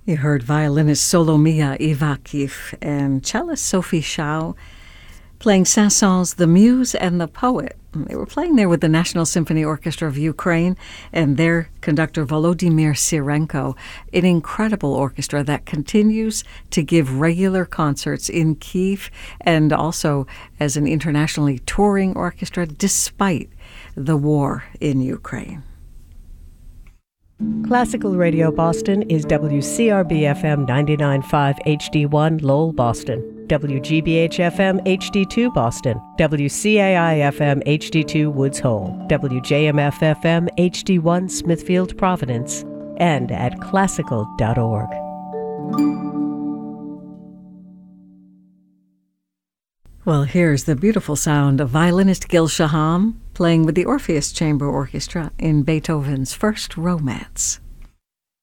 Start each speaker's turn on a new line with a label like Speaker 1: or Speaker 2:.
Speaker 1: You heard violinist Solomia Ivakhiv and cellist Sophie Shao playing Saint-Saëns' The Muse and the Poet. They were playing there with the National Symphony Orchestra of Ukraine and their conductor Volodymyr Sirenko, an incredible orchestra that continues to give regular concerts in Kyiv and also as an internationally touring orchestra despite the war in Ukraine.
Speaker 2: Classical Radio Boston is WCRB-FM 99.5 HD1 Lowell, Boston, WGBH-FM HD2 Boston, WCAI-FM HD2 Woods Hole, WJMF-FM HD1 Smithfield, Providence, and at classical.org.
Speaker 1: Well, here's the beautiful sound of violinist Gil Shaham playing with the Orpheus Chamber Orchestra in Beethoven's First Romance.